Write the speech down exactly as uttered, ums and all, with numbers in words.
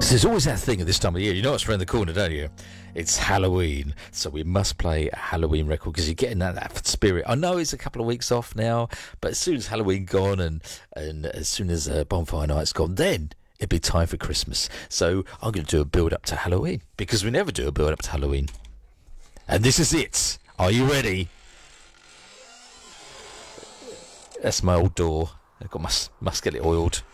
There's always that thing at this time of year. You know what's around the corner, don't you? It's Halloween. So we must play a Halloween record because you're getting that, that spirit. I know it's a couple of weeks off now, but as soon as Halloween gone and, and as soon as uh, Bonfire Night's gone, then it'd be time for Christmas. So I'm going to do a build-up to Halloween because we never do a build-up to Halloween. And this is it. Are you ready? That's my old door. I've got my, must get it oiled.